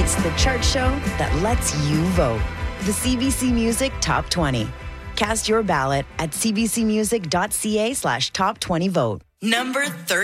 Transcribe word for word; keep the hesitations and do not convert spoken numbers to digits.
It's the chart show that lets you vote. The C B C Music Top twenty. Cast your ballot at cbcmusic.ca slash top 20 vote. Number thirteen.